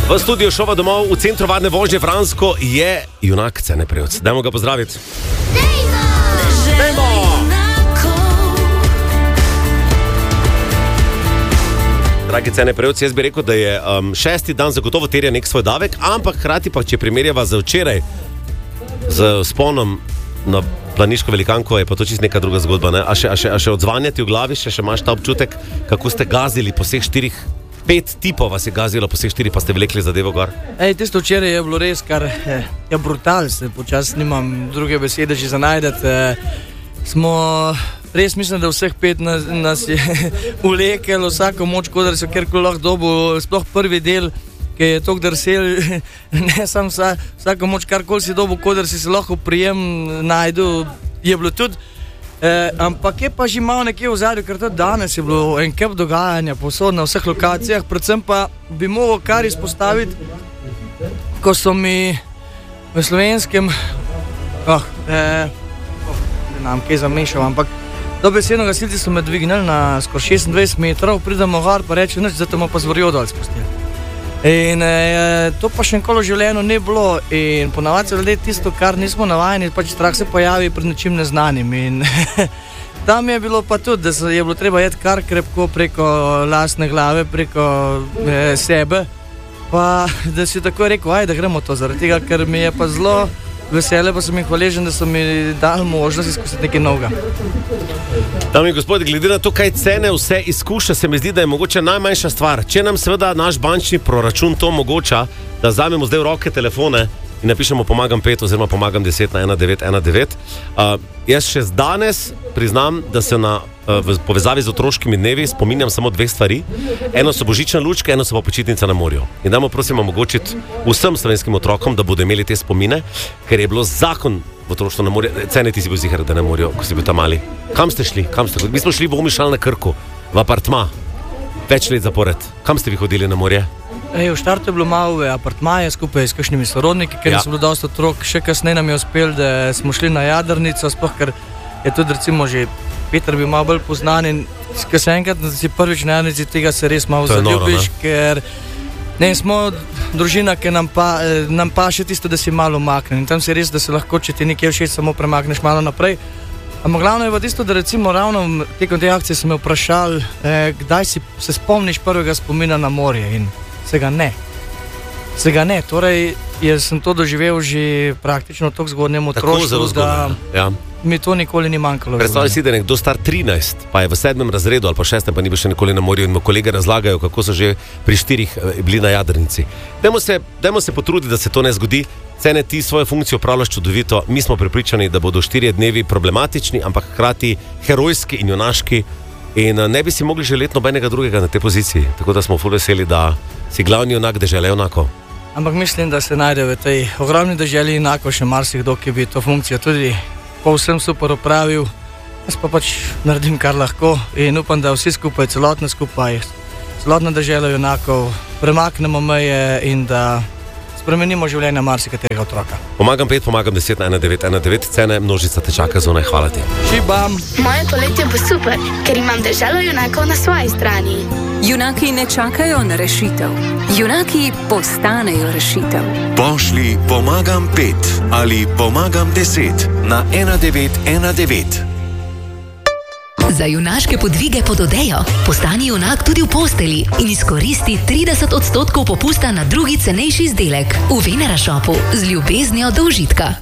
V studiu šova domov v centru varne vožnje Fransko je junak Cene Prevc. Dajmo ga pozdraviti. Dajmo! Dragi Cene Prevc, jaz bi rekel, da je šesti dan zagotovo terja nek svoj davek, ampak hkrati pa, če primerjava za včeraj z sponom na planiško velikanko, je pa to čisto neka druga zgodba. Ne? A še odzvanjati v glavi, še imaš ta občutek, kako ste gazili po vseh 5 tipov vas je gazilo, po vseh 4 pa ste vlekli zadevo gor. Tisto včeraj je bilo res kar brutal, se počas nimam druge besede že za najdeti. Res mislim, da vseh 5 nas je vlekelo, vsako moč, kodar so kjerkoli lahko dobil, sploh prvi del, ki je tok drsel, ne sam vsako moč, karkoli si dobil, kodar si se lahko prijem najdu, je bilo tudi. Ampak je pa že malo nekje v zadju, ker tudi danes je bilo en kup dogajanja povsod na vseh lokacijah, predvsem pa bi mogel kar izpostaviti, ko so mi v slovenskem ne nam kaj zamešal, ampak dobesedno gasilci so me dvignili na skoraj 26 metrov, pridemo gor pa reče, nič, zato pa zvorijo dol spustili. In to pa še nikoli v življenju ne bilo in ponavadi se ljudje tisto, kar nismo navajeni, pač strah se pojavi pred nečim neznanim in tam je bilo pa tudi, da je bilo treba jeti kar krepko preko lastne glave, preko sebe, pa da si tako rekel, ajde, gremo to zaradi tega, ker mi je pa zelo vesele, pa sem jih hvaležen, da so mi dali možnost izkusiti nekaj novega. Dame in gospodje, glede na to, kaj Cene vse izkuša, se mi zdi, da je mogoče najmanjša stvar. Če nam seveda naš bančni proračun to omogoča, da vzamemo zdaj v roke telefone in napišemo pomagam 5 oziroma pomagam 10 na 1919. Jaz še danes priznam, da se v povezavi z otroškimi dnevi spominjam samo 2 stvari. Eno so božične lučke, eno so pa počitnice na morju. In dajmo prosim omogočiti vsem slovenskim otrokom, da bodo imeli te spomine, ker je bilo zakon v otroštvu na morju. Cene, ti si bil ziher, da na morju, ko si bil tam mali. Kam ste šli? Mi smo šli v Omišalj na Krku, v apartma, 5 let zapored. Kam ste vi hodili na morje? V štartu je bilo malo apartmaje skupaj s kakšnimi sorodniki, ker so bilo dosti otrok. Še kasneje nam je uspel, da smo šli na jadrnico, sploh ker je tudi recimo že Peter bil malo bolj poznan in ko se enkrat si prvič na jadrnici, tega se res malo zaljubiš, ker smo družina, ki nam pa še tisto, da si malo umaknen. In tam si res, da se lahko, če ti nekje všeč, samo premakneš malo naprej. Ampak glavno je pa tisto, da recimo ravno tekom te akcije so me vprašali, kdaj se spomniš prvega spomina na morje in se ga ne. Torej, jaz sem to doživel že praktično v tako zgodnjem otroštvu, da mi to nikoli ni manjkalo. Predstavljaj si, da je nekdo star 13, pa je v 7. razredu ali pa 6. pa ni bil še nikoli na morju in mu kolege razlagajo, kako so že pri 4 bili na jadrnici. Dajmo se potruditi, da se to ne zgodi. Cene, ti svojo funkcijo opravljaš čudovito. Mi smo prepričani, da bodo 4 dnevi problematični, ampak hkrati herojski in junaški. In ne bi si mogli želeti nobenega drugega na tej poziciji. Tako da smo ful veseli, da si glavni junak dežele junakov. Ampak mislim, da se najde v tej ogromni deželi junakov še marsikdo, ki bi to funkcijo tudi povsem super opravil. Jaz pa pač naredim kar lahko in upam, da vsi skupaj, celotna dežela junakov, premaknemo meje in da spremenimo življenje marsikaterega otroka. Pomagam 5, pomagam 10 na 1919. Cene, množica te čaka zunaj, hvala ti. Šibam. Moje poletje bo super, ker imam deželo junakov na svoji strani. Junaki ne čakajo na rešitev. Junaki postanejo rešitev. Pošli pomagam 5 ali pomagam 10 na 1919. Za junaške podvige pod odejo postani junak tudi v posteli in izkoristi 30% popusta na drugi cenejši izdelek v Venera Shopu z ljubeznijo do užitka.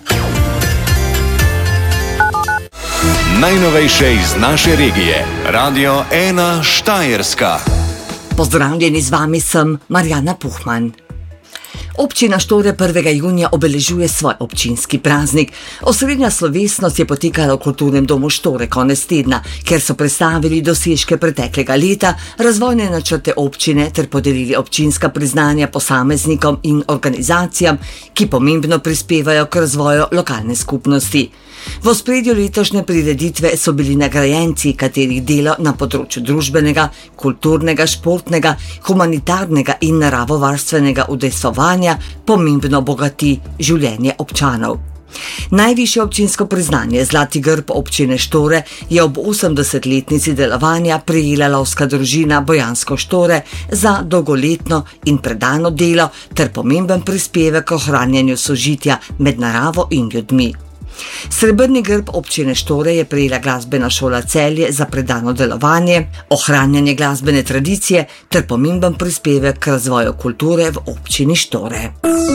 Najnovejše iz naše regije. Radio 1 Štajerska. Pozdravljeni, z vami sem Marjana Puhman. Občina Štore 1. junija obeležuje svoj občinski praznik. Osrednja slovesnost je potekala v Kulturnem domu Štore konec tedna, kjer so predstavili dosežke preteklega leta, razvojne načrte občine ter podelili občinska priznanja posameznikom in organizacijam, ki pomembno prispevajo k razvoju lokalne skupnosti. V ospredju letošnje prireditve so bili nagrajenci, katerih delo na področju družbenega, kulturnega, športnega, humanitarnega in naravovarstvenega udejstvovanja pomembno bogati življenje občanov. Najvišje občinsko priznanje Zlati grb občine Štore je ob 80-letnici delovanja prejela lovska družina Bojansko Štore za dolgoletno in predano delo ter pomemben prispevek k ohranjanju sožitja med naravo in ljudmi. Srebrni grb občine Štore je prejela glasbena šola Celje za predano delovanje, ohranjanje glasbene tradicije ter pomemben prispevek k razvoju kulture v občini Štore.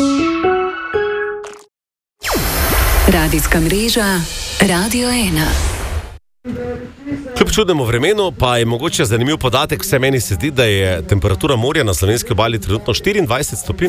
Radijska mreža Radio 1. Kljub čudnemu vremenu pa je mogoče zanimiv podatek, vse meni se zdi, da je temperatura morja na slovenski obali trenutno 24 stopinj.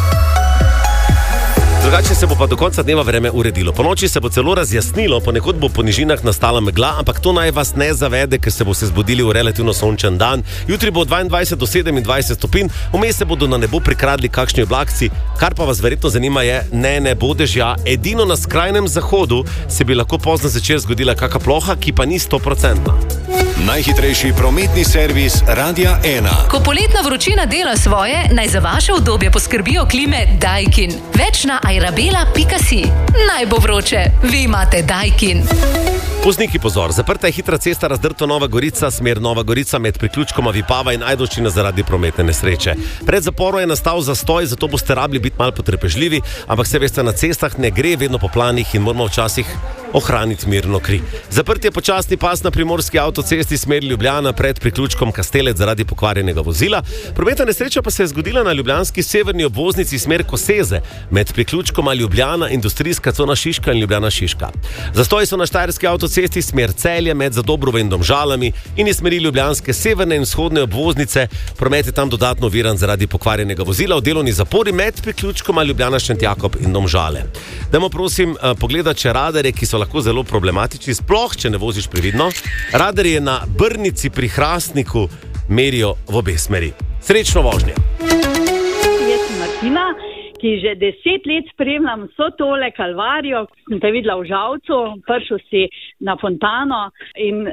Drugače se bo pa do konca dneva vreme uredilo. Po noči se bo celo razjasnilo, ponekod bo po nižinah nastala megla, ampak to naj vas ne zavede, ker se bo se zbudili v relativno sončen dan. Jutri bo 22 do 27 stopinj, vmes se bodo na nebo prikradli kakšni oblakci, kar pa vas verjetno zanima je, ne bo dežja. Edino na skrajnem zahodu se bi lahko pozno zvečer zgodila kaka ploha, ki pa ni 100%. Najhitrejši prometni servis Radia 1. Ko poletna vročina dela svoje, naj za vaše udobje poskrbijo klime Daikin. Več na airabela.si. Naj bo vroče, vi imate Daikin. Vozniki pozor, zaprta je hitra cesta Razdrto Nova Gorica, smer Nova Gorica med priključkoma Vipava in Ajdovščina zaradi prometne nesreče. Pred zaporom je nastal zastoj, zato boste rabili biti malo potrpežljivi, ampak se veste, na cestah ne gre vedno po planih in moramo včasih ohraniti mirno kri. Zaprt je počasni pas na primorski avtocesti smer Ljubljana pred priključkom Kastelec zaradi pokvarjenega vozila. Prometna nesreča pa se je zgodila na ljubljanski severni obvoznici smer Koseze med priključkoma Ljubljana, industrijska cona Šiška in Ljubljana Šiška. Zastoji so na štajerski avtocesti smer Celje med Zadobrovo in Domžalami in iz smeri ljubljanske severne in vzhodne obvoznice. Promet je tam dodatno oviran zaradi pokvarjenega vozila v delovni zapori med priključkoma Ljubljana Šentjakob in Domžale. Dajmo prosim pogledati, če radarje, ki so lahko zelo problematični, sploh če ne voziš previdno. Radarje na Brnici pri Hrastniku merijo v obe smeri. Srečno vožnje. Jaz sem Martina, ki že 10 let spremljam vso tole kalvarijo. Sem te videla v Žalcu, prišel si na Fontano in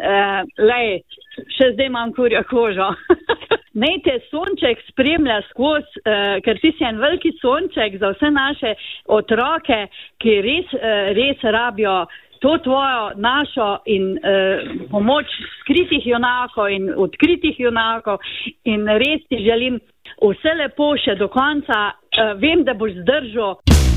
še zdaj imam kurjo kožo. Naj te sonček spremlja skozi, ker ti si en veliki sonček za vse naše otroke, ki res rabijo to tvojo, našo in pomoč skritih junakov in odkritih junakov in res ti želim vse lepo še do konca. Vem, da boš zdržal.